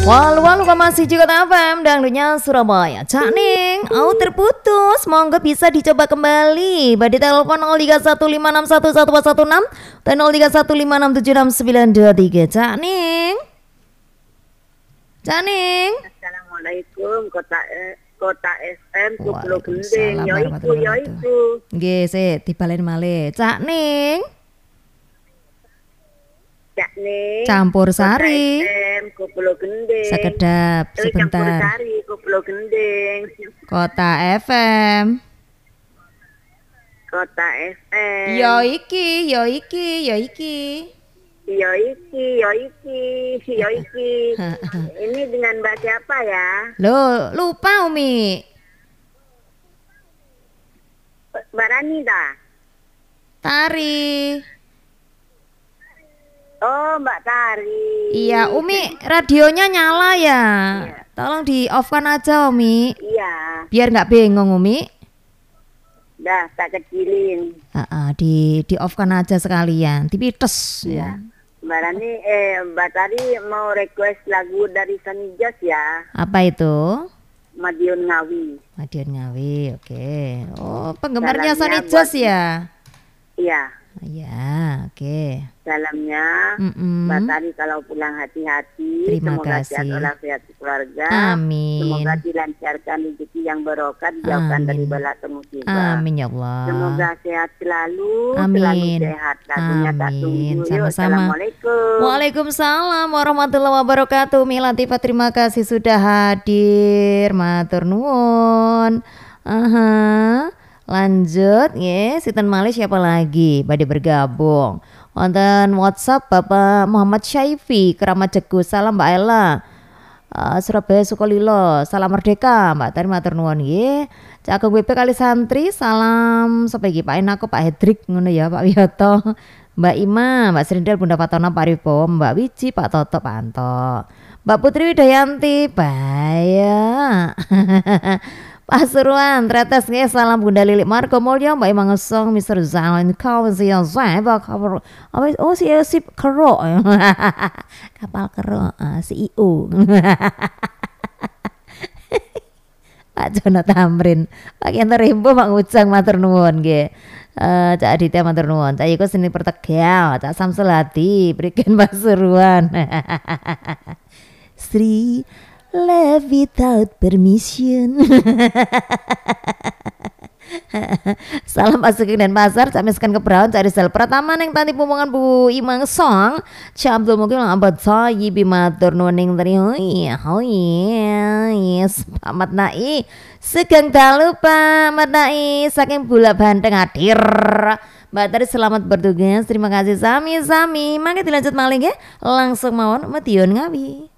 Walu-walu masih juga FM dangdutnya Surabaya. Cak Ning, terputus. Monggo bisa dicoba kembali. Badi telepon 0315611116 dan 0315676923. Cak Ning. Cak Ning. Assalamualaikum Kota FM Pulau Gending. Yoiku. Nggih, sik dibalen malih. Cak Ning. Cak Ning. Campur sari. Pulau Gending. Sekedap sebentar. Campur sari Pulau Gending. Kota FM. Kota FM. Yoiki. Ini dengan Mbak siapa ya? Loh, lupa Umi. Mbak Rani dah. Tari. Oh, Mbak Tari. Iya, Umi, radionya nyala ya. Iya. Tolong di off-kan aja, Umi. Iya. Biar nggak bengong, Umi. Dah, tak kecilin. Di off-kan aja sekalian. Dipites ya. Mbak Rani, Mbak Tari mau request lagu dari Sunny Jazz ya. Apa itu? Madiun Ngawi. Madiun Ngawi, oke. Oh, penggemarnya Salamnya Sunny Jazz buat- ya? Iya. Iya, oke. Salamnya Mbak Tari kalau pulang hati-hati. Terima Semoga kasih. sehat walafiat keluarga. Amin. Semoga dilancarkan rezeki yang barokah, dijauhkan dari bala musibah. Amin ya Allah. Semoga sehat selalu, Amin. selalu sehat. Lagunya tak Amin. tunggu. Yuk, Sama-sama. Assalamualaikum. Waalaikumsalam warahmatullahi wabarakatuh. Umi Latifah, terima kasih sudah hadir. Matur nuwun. Lanjut nggih, sinten malih siapa lagi badhe bergabung. Wonten WhatsApp Bapak Muhammad Syaifi, Keramat Jegu. Salam Mbak Ella. Surabaya Sukolilo, salam merdeka Mbak Tari, matur nuwun nggih. Cak Agung WP kali santri, salam sapa iki Pak Enako, Pak Hedrik ngono ya, Pak Wiyoto, Mbak Ima, Mbak Srindel, Bunda Fatona, Pak Ripo, Mbak Wiji, Pak Toto, Pak Anto, Mbak Putri Widayanti, Baya. Pak Suruan, Tretes nggih, salam Bunda Lilik Marco Mulyo, Mbak Imang Ngesong, Mr. Zalin kau siang saya bakal oh si kero kapal kero CEO Pak Jono Tamrin, Pak Yanto Rimbo, Pak Ujang, matur nuwun nggih. Cak Aditya matur nuwun, Cak Iko Seni Pertegal, Cak Samsul Hadi, berikan Pak Suruan. Sri love without permission. Salam Pak Sugeng dan Pasar, Cak Miskan Kebraun, Cak Rizal Pratama, Neng Tanti Pumongan, Bu Imang Song, Cak Abdul Mungkin Abad Sayi Bimatur Nuning Teri. Yes, Pak Matnai Sugeng dalu Pak Matnai saking Bula Banteng hadir. Mbak Tari selamat bertugas, terima kasih sami-sami. Mangke dilanjut maling ya, langsung mawon Madiun Ngawi.